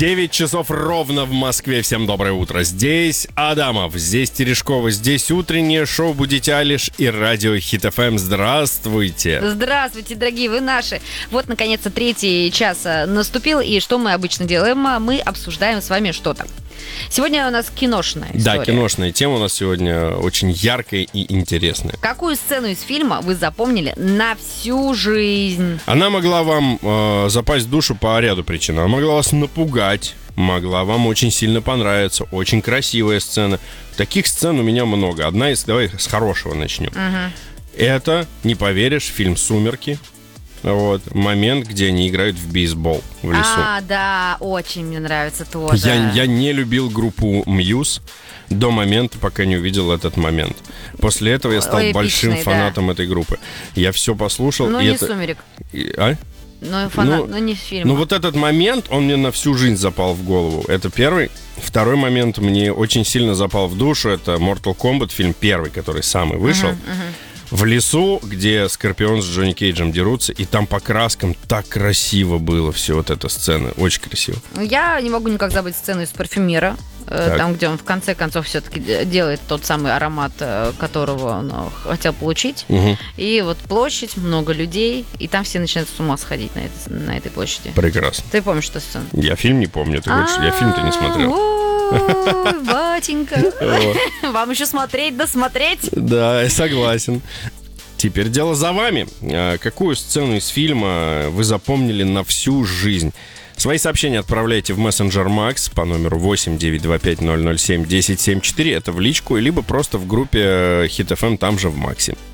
9 часов ровно в Москве. Всем доброе утро. Здесь Адамов, здесь Терешкова, здесь утреннее шоу «Будите Алиш» и радио Хит ФМ. Здравствуйте. Здравствуйте, дорогие вы наши. Вот, наконец-то, третий час наступил. И что мы обычно делаем? Мы обсуждаем с вами что-то. Сегодня у нас киношная история. Да, киношная тема у нас сегодня очень яркая и интересная. Какую сцену из фильма вы запомнили на всю жизнь? Она могла вам запасть в душу по ряду причин. Она могла вас напугать, могла вам очень сильно понравиться. Очень красивая сцена. Таких сцен у меня много. Одна из... Давай с хорошего начнем. Это, не поверишь, фильм «Сумерки». Вот, момент, где они играют в бейсбол в лесу. Да, очень мне нравится тоже. Я не любил группу Muse до момента, пока не увидел этот момент. После этого я стал большим фанатом этой группы. Я все послушал. Ну, не «Сумерек». Не фильм. Ну, вот этот момент, он мне на всю жизнь запал в голову. Это первый. Второй момент мне очень сильно запал в душу. Это Mortal Kombat, фильм первый, который самый вышел. В лесу, где Скорпион с Джонни Кейджем дерутся, и там по краскам так красиво было все, вот эта сцена. Очень красиво. Я не могу никак забыть сцену из «Парфюмера». Там, где он в конце концов все-таки делает тот самый аромат, которого он хотел получить. И вот площадь, много людей, и там все начинают с ума сходить на этой площади. Прекрасно. Ты помнишь эту сцену? Я фильм не помню. Ты хочешь? Я фильм-то не смотрел. Ой, батенька. Вам еще смотреть да смотреть? Да, я согласен. Теперь дело за вами. Какую сцену из фильма вы запомнили на всю жизнь? Свои сообщения отправляйте в мессенджер Макс по номеру 8 925 007 1074. Это в личку, либо просто в группе Хит ФМ, там же в Максе.